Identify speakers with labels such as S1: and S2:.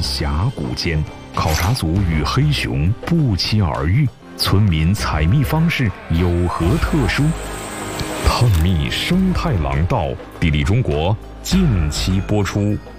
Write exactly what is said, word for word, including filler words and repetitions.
S1: 峡谷间，考察组与黑熊不期而遇，村民采蜜方式有何特殊？探秘生态廊道，地理中国近期播出。